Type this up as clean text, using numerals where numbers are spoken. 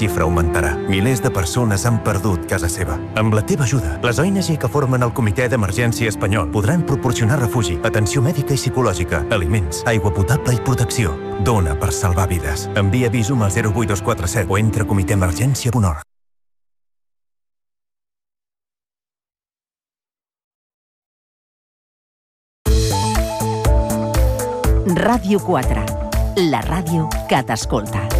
xifra augmentarà. Milers de persones han perdut casa seva. Amb la teva ajuda, les ONG que formen el Comitè d'Emergència Espanyol podran proporcionar refugi, atenció mèdica i psicològica, aliments, aigua potable i protecció. Dona per salvar vides. Envia Visum al 08247 o entra a comitèemergència.org. Ràdio 4, la ràdio que t'escolta.